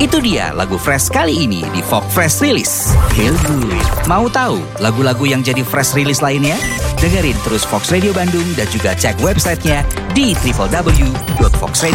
Itu dia lagu Fresh kali ini di Fox Fresh Release. Feel good. Mau tahu lagu-lagu yang jadi Fresh Release lainnya? Dengerin terus Fox Radio Bandung dan juga cek websitenya di www.foxradio.com.